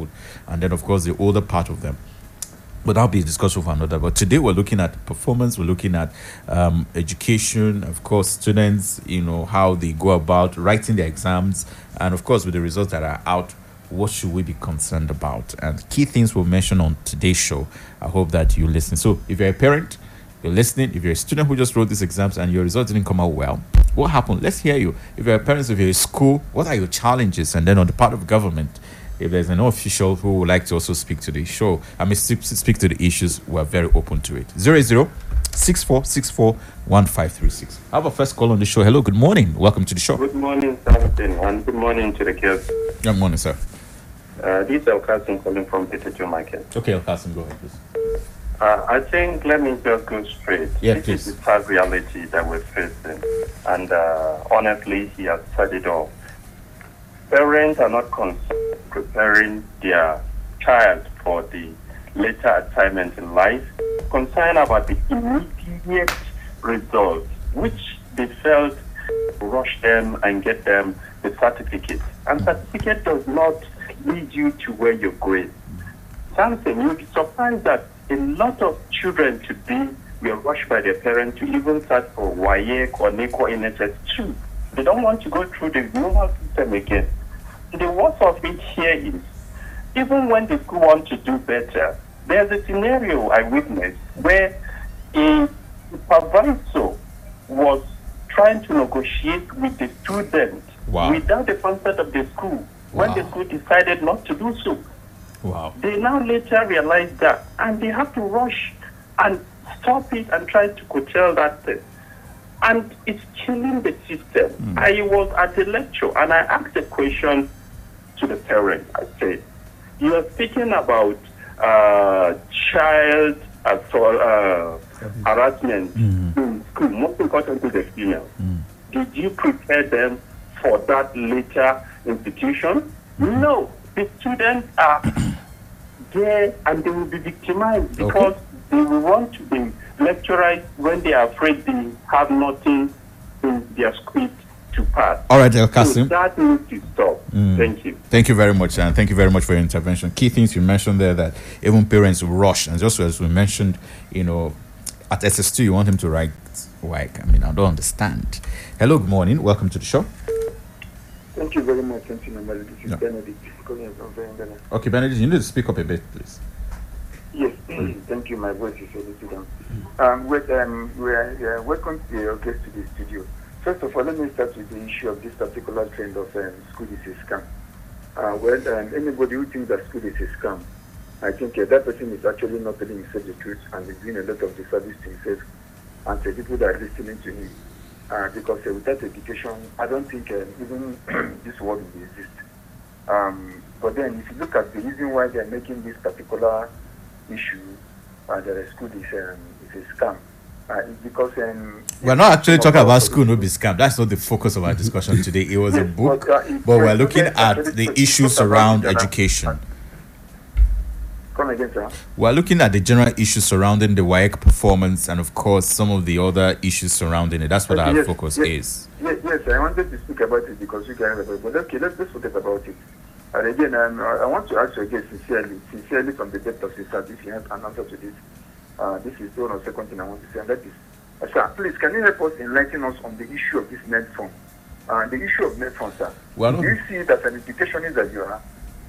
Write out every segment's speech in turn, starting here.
childhood, and then of course the older part of them. But that'll be a discussion for another. But today we're looking at performance, we're looking at education, of course, students, how they go about writing their exams, and of course, with the results that are out, what should we be concerned about? And key things we'll mention on today's show. I hope that you listen. So if you're a parent, you're listening, if you're a student who just wrote these exams and your results didn't come out well, what happened? Let's hear you. If you're a parent, if you're a school, what are your challenges? And then on the part of government, if there's an official who would like to also speak to the show, speak to the issues, we're very open to it. 0064641536. I have a first call on the show. Hello, good morning. Welcome to the show. Good morning, Samson, and good morning to the kids. Good morning, sir. This is El Kasim calling from Petejo Market. Okay, El Kasim, go ahead, please. I think, let me just go straight. Yeah, this please. is the sad reality that we're facing. And honestly, he has said it all. Parents are not concerned preparing their child for the later assignment in life, concerned about the immediate results, which they felt rush them and get them the certificate. And certificate does not lead you to where you're going. Something you'll be surprised that a lot of children today were rushed by their parents to even start for WAEC or NECO in SS2. They don't want to go through the normal system again. The worst of it here is, even when the school wants to do better, there's a scenario I witnessed where a supervisor was trying to negotiate with the student without the consent of the school when the school decided not to do so. Wow. They now later realized that, and they have to rush and stop it and try to curtail that thing. And it's killing the system. I was at a lecture and I asked a question to the parent. I said, you are speaking about child harassment in school, most importantly the female. Did you prepare them for that later institution? No. The students are there and they will be victimized because they will want to be lecturers when they are afraid they have nothing in their script to pass. All right, El Kasim. So that needs to stop. Thank you. Thank you very much, and thank you very much for your intervention. Key things you mentioned there that even parents rush, and just as we mentioned, at SS2 you want him to write WAEC. I mean, I don't understand. Hello, good morning. Welcome to the show. Thank you very much. Thank you, This is Benedict. Okay, Benedict, you need to speak up a bit, please. Yes, thank you. My voice is a little down. Welcome to your guest to the studio. First of all, let me start with the issue of this particular trend of school is a scam. Anybody who thinks that school is a scam, I think that person is actually not telling himself the truth and is doing a lot of disservice to himself and to people that are listening to him. Because without education, I don't think even this world will exist. But then, if you look at the reason why they are making this particular issue, that the school is a scam, it's because we're not actually talking about school no be scam. That's not the focus of our discussion today. It was a book, but we're looking at the issues around education. Come again, sir. We're looking at the general issues surrounding the WAEC performance and, of course, some of the other issues surrounding it. That's what our focus is. Yes, I wanted to speak about it because you can. But okay, let's forget about it. And again, I want to ask you again sincerely from the depth of his heart, if you have an answer to this. This is the second thing I want to say, and that is, sir, please, can you help us enlighten us on the issue of this net fund? The issue of net fund, sir. Well, do you see it as an educationist that you are?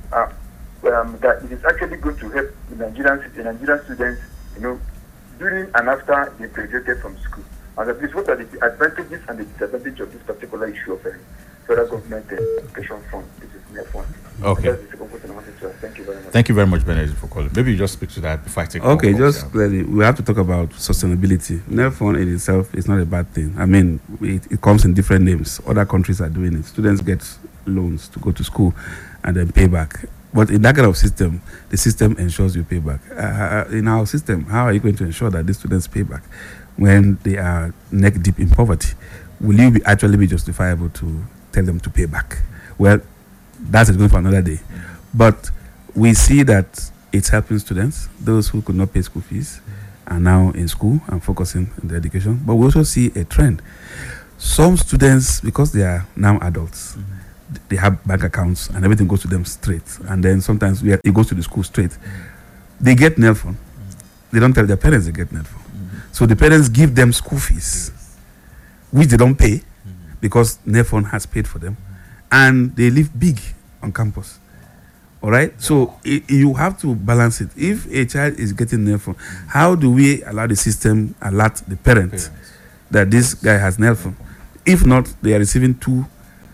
That it is actually going to help the Nigerian students, during and after they graduated from school. And at least what are the advantages and the disadvantages of this particular issue of federal government education fund, which is net fund? Okay. That's the second question I wanted to ask. Thank you very much. Thank you very much, Benedict, for calling. Maybe you just speak to that before I take Okay, just clearly, we have to talk about sustainability. Net fund in itself is not a bad thing. I mean, it comes in different names. Other countries are doing it. Students get loans to go to school and then pay back. But in that kind of system, the system ensures you pay back. In our system, how are you going to ensure that these students pay back when they are neck deep in poverty? Will you actually be justifiable to tell them to pay back? Well, that's going for another day. But we see that it's helping students. Those who could not pay school fees are now in school and focusing on their education. But we also see a trend. Some students, because they are now adults, they have bank accounts and everything goes to them straight. And then sometimes it goes to the school straight. They get NELFON. They don't tell their parents they get NELFON. So the parents give them school fees, which they don't pay because NELFON has paid for them. And they live big on campus. All right? So you have to balance it. If a child is getting NELFON, how do we allow the system alert the parents that this guy has NELFON? If not, they are receiving two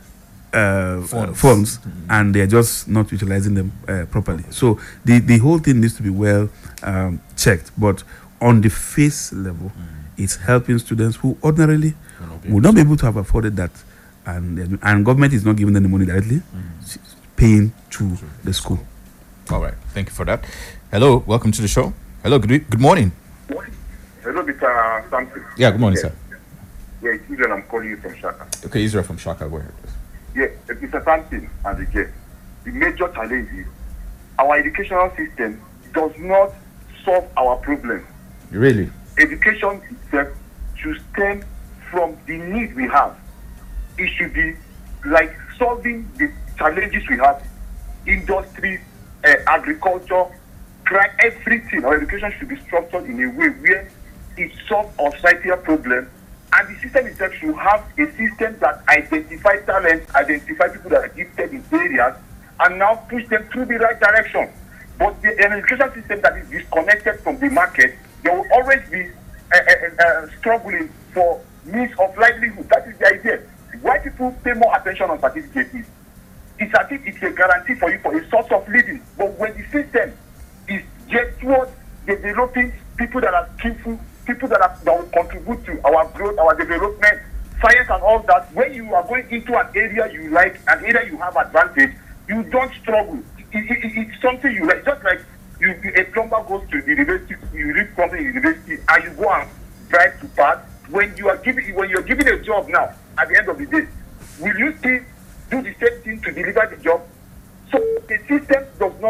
funds and they are just not utilizing them properly. So the whole thing needs to be well checked. But on the face level, it's helping students who ordinarily would not be able to have afforded that. And government is not giving them the money directly, paying to the school. All right. Thank you for that. Hello. Welcome to the show. Hello. Good morning. Hello, Mr. Samson. Yeah, good morning, sir. Yeah, it's Israel. I'm calling you from Shaka. Okay, Israel from Shaka. Go ahead, please. Yeah, Mr. Samson, and again, the major challenge is our educational system does not solve our problem. Really? Education itself should stem from the need we have. It should be like solving the challenges we have. Industry, agriculture, crime, everything. Our education should be structured in a way where it solves our societal problem. And the system itself should have a system that identifies talent, identifies people that are gifted in areas, and now push them through the right direction. But an education system that is disconnected from the market, there will always be struggling for means of livelihood. That is the idea. Why people pay more attention on certificates is it's as if it's a guarantee for you for a source of living. But when the system is geared towards developing people that are skillful, people that will contribute to our growth, our development, science and all that, when you are going into an area you like, an area you have advantage, you don't struggle. It's something you like. Just like a plumber goes to the university, you read something in the university, and you go and drive to pass. When you're given a job now, at the end of the day, will you still do the same thing to deliver the job? So the system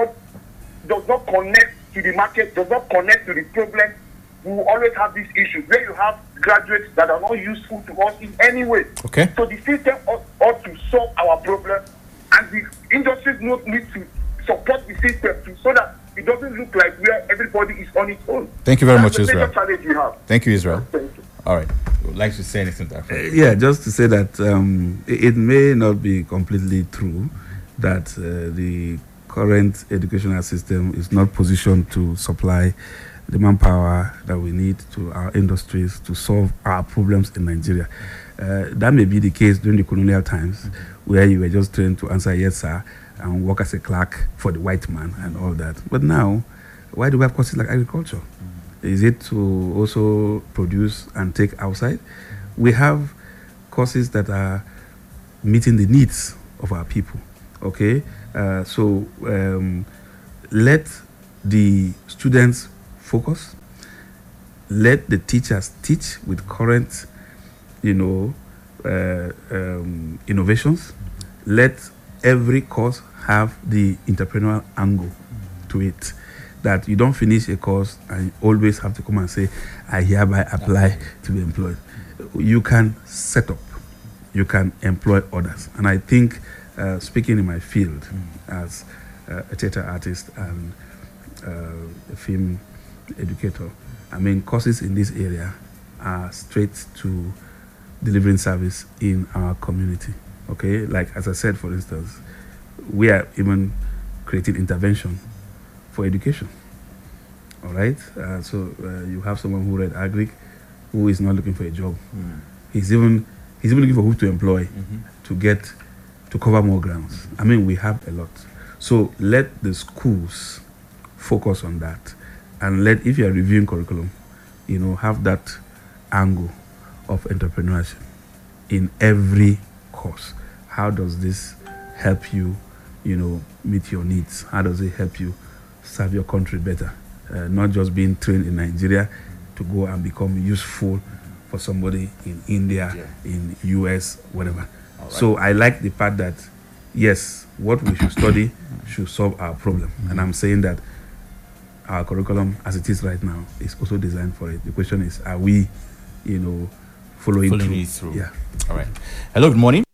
does not connect to the market, does not connect to the problem. We will always have these issues where you have graduates that are not useful to us in any way. Okay. So the system ought to solve our problem, and the industries need to support the system so that it doesn't look like where everybody is on its own. Thank you very much, Israel. That's the challenge we have. Thank you, Israel. Thank you. All right. Would like to say anything to that? Yeah, just to say that it may not be completely true that the current educational system is not positioned to supply the manpower that we need to our industries to solve our problems in Nigeria. That may be the case during the colonial times, where you were just trained to answer yes, sir, and work as a clerk for the white man and all that. But now, why do we have courses like agriculture? Is it to also produce and take outside? We have courses that are meeting the needs of our people. Okay, so let the students focus. Let the teachers teach with current, innovations. Let every course have the entrepreneurial angle to it. That you don't finish a course and always have to come and say, I hereby apply to be employed. You can set up, you can employ others. And I think, speaking in my field as a theater artist and a film educator, I mean, courses in this area are straight to delivering service in our community. Okay, like as I said, for instance, we are even creating intervention for education. All right, so you have someone who read agric, who is not looking for a job. He's even looking for who to employ to cover more grounds. I mean, we have a lot. So let the schools focus on that, and if you are reviewing curriculum, have that angle of entrepreneurship in every course. How does this help you, meet your needs? How does it help you serve your country better? Not just being trained in Nigeria to go and become useful for somebody in India, in US, whatever. Right. So I like the part that, yes, what we should study should solve our problem. And I'm saying that our curriculum, as it is right now, is also designed for it. The question is, are we, following through? Through? Yeah. All right. Hello, good morning.